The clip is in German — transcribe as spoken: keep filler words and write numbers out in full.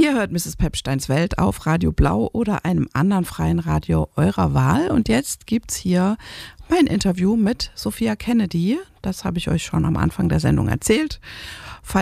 Ihr hört Misses Pepsteins Welt auf Radio Blau oder einem anderen freien Radio eurer Wahl. Und jetzt gibt's hier mein Interview mit Sophia Kennedy. Das habe ich euch schon am Anfang der Sendung erzählt.